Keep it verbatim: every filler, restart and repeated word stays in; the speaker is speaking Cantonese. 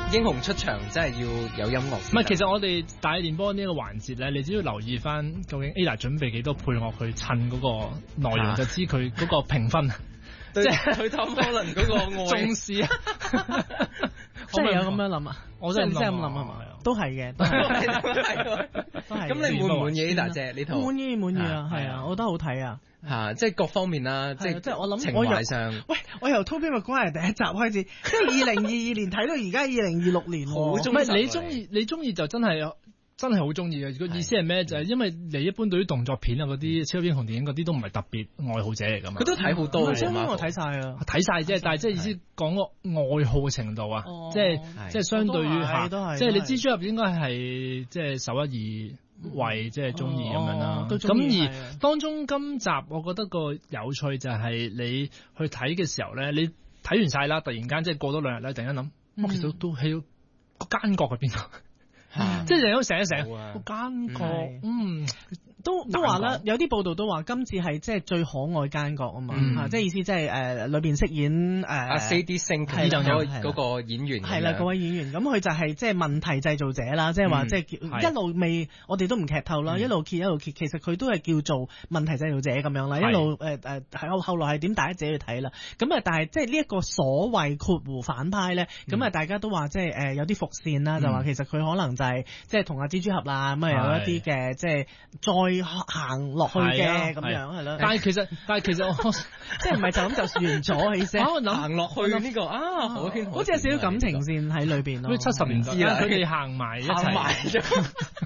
英雄出場真係要有音樂。 唔係，其實我哋大練波呢個環節咧，你只要留意翻究竟 Ada 準備幾多配樂去襯嗰個內容，啊、就知佢嗰個評分。即係佢湯可能嗰個愛重視啊！ 即係有咁樣諗啊！ 我真係真係咁諗係嘛？都係嘅，都係。 咁你滿唔滿意 Ada 姐呢套？ 滿意滿意啊！係啊，我覺得好睇啊！ 嚇，即係各方面啦，即係即係我諗情懷上。 喂，我由 Tobey Maguire第一集開始，即係二零二二年睇到而家二零二六年， 好中意。你中意你中意就真係。真係好中意嘅，個意思係咩？就係因為你一般對於動作片啊嗰啲超級英雄電影嗰啲都唔係特別愛好者嚟㗎嘛。 佢都睇好多， 超英我睇晒啊， 睇晒啫。但係即係意思講個愛好嘅程度啊，即係即係相對於下，即係你蜘蛛俠應該係即係首一二位即係中意咁樣啦。咁而當中今集我覺得個有趣就係你去睇嘅時候咧，你睇完晒啦，突然間即係過多兩日咧，突然間諗，我其實都喺個奸角喺邊度？即係有醒一醒，個奸角，嗯，都都話啦，有啲報道都話今次係即係最可愛奸角啊嘛，即係意思即係誒裏邊飾演誒阿 Sadie Sink 嗰個演員， 係啦，嗰位演員，咁佢就係即係問題製造者啦，即係話即係一路未，我哋都唔劇透啦，一路揭一路揭，其實佢都係叫做問題製造者咁樣啦，一路誒誒係後來係點，大家自己去睇啦。咁啊，但係即係呢一個所謂括弧反派咧，咁啊大家都話即係誒有啲伏線啦，就話其實佢可能就係即係同阿蜘蛛俠啦，咁啊有一啲嘅即係再行落去嘅咁樣係咯。 但係其實但係其實我即係唔係就咁就完咗嘅啫。 行落去呢個啊，好似有少少感情線喺裏邊咯。 七十年代佢哋行埋一齊，